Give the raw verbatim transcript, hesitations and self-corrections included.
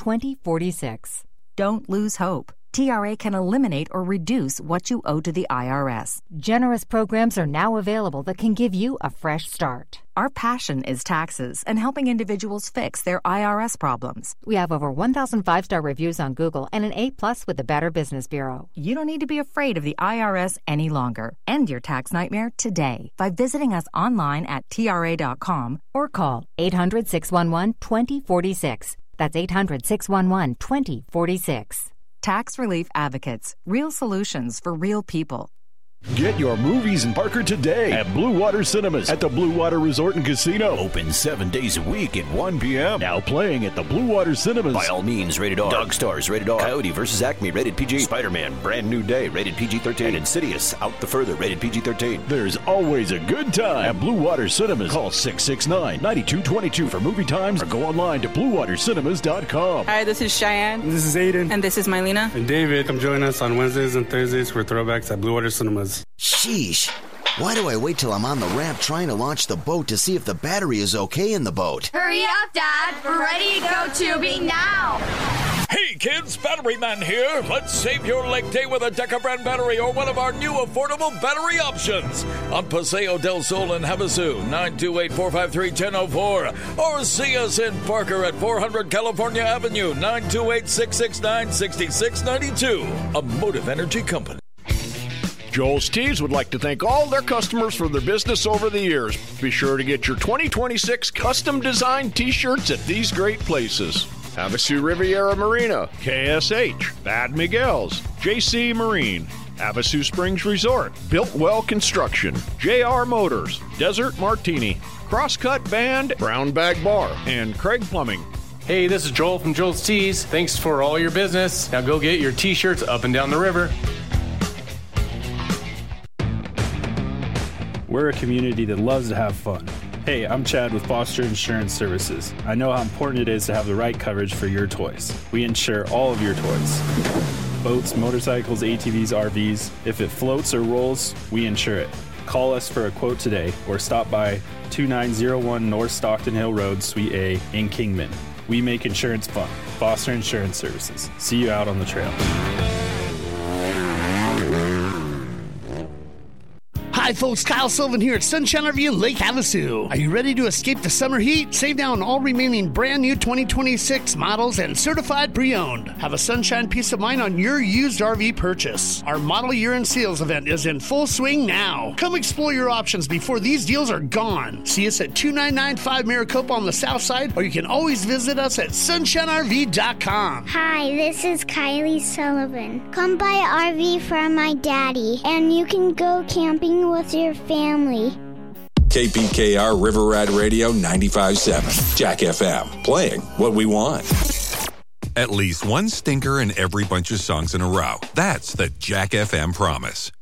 twenty forty-six. Don't lose hope. T R A can eliminate or reduce what you owe to the I R S. Generous programs are now available that can give you a fresh start. Our passion is taxes and helping individuals fix their I R S problems. We have over one thousand five-star reviews on Google and an A plus with the Better Business Bureau. You don't need to be afraid of the I R S any longer. End your tax nightmare today by visiting us online at T R A dot com or call eight hundred, six one one, two zero four six. That's eight hundred, six one one, two zero four six. Tax Relief Advocates. Real solutions for real people. Get your movies in Parker today at Blue Water Cinemas at the Blue Water Resort and Casino. Open seven days a week at one p.m. Now playing at the Blue Water Cinemas. By All Means, rated R. Dog Stars, rated R. Coyote versus Acme, rated P G. Spider-Man, Brand New Day, rated P G thirteen. And Insidious, Out the Further, rated P G thirteen. There's always a good time at Blue Water Cinemas. Call six six nine, nine two two two for movie times or go online to blue water cinemas dot com. Hi, this is Cheyenne. This is Aiden. And this is Mylena. And David. Come join us on Wednesdays and Thursdays for Throwbacks at Blue Water Cinemas. Sheesh. Why do I wait till I'm on the ramp trying to launch the boat to see if the battery is okay in the boat? Hurry up, Dad. We're ready to go tubing now. Hey kids, Battery Man here. Let's save your lake day with a Deca brand battery or one of our new affordable battery options. On Paseo del Sol in Havasu, nine two eight, four five three, one zero zero four. Or see us in Parker at four hundred California Avenue, nine two eight, six six nine, six six nine two. A Motive Energy Company. Joel's Tees would like to thank all their customers for their business over the years. Be sure to get your twenty twenty-six custom designed t-shirts at these great places: Havasu Riviera Marina, K S H, Bad Miguel's, J C Marine, Havasu Springs Resort, Built Well Construction, J R Motors, Desert Martini, Crosscut Band, Brown Bag Bar, and Craig Plumbing. Hey, this is Joel from Joel's Tees. Thanks for all your business. Now go get your t-shirts up and down the river. We're a community that loves to have fun. Hey, I'm Chad with Foster Insurance Services. I know how important it is to have the right coverage for your toys. We insure all of your toys. Boats, motorcycles, A T Vs, R Vs. If it floats or rolls, we insure it. Call us for a quote today or stop by two nine zero one North Stockton Hill Road, Suite A in Kingman. We make insurance fun. Foster Insurance Services. See you out on the trail. Hi folks, Kyle Sullivan here at Sunshine R V in Lake Havasu. Are you ready to escape the summer heat? Save now on all remaining brand new twenty twenty-six models and certified pre-owned. Have a sunshine peace of mind on your used R V purchase. Our model year-end sales event is in full swing now. Come explore your options before these deals are gone. See us at two nine nine five Maricopa on the south side, or you can always visit us at sunshine R V dot com. Hi, this is Kylie Sullivan. Come buy an R V from my daddy, and you can go camping with your family. K P K R River Rat Radio ninety-five point seven. Jack F M. Playing what we want. At least one stinker in every bunch of songs in a row. That's the Jack F M promise.